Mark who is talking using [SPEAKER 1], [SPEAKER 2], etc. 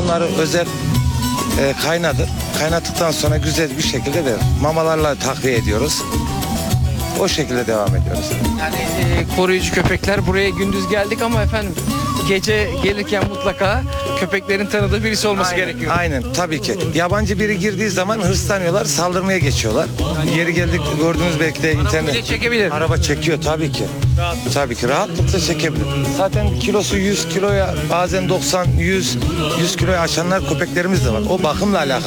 [SPEAKER 1] bunları özel kaynadır. Kaynattıktan sonra güzel bir şekilde de mamalarla takviye ediyoruz. O şekilde devam ediyoruz.
[SPEAKER 2] Yani koruyucu köpekler, buraya gündüz geldik ama efendim gece gelirken mutlaka köpeklerin tanıdığı birisi olması gerekiyor.
[SPEAKER 1] Aynen, tabii ki. Yabancı biri girdiği zaman hırslanıyorlar, saldırmaya geçiyorlar. Yeri geldik, gördünüz belki de
[SPEAKER 2] Bile
[SPEAKER 1] internet.
[SPEAKER 2] çekebilir.
[SPEAKER 1] Araba çekiyor tabii ki. Tabii ki rahatlıkla çekebilir. Zaten kilosu 100 kiloya, bazen 90, 100 kiloya aşanlar köpeklerimiz de var. O bakımla alakalı.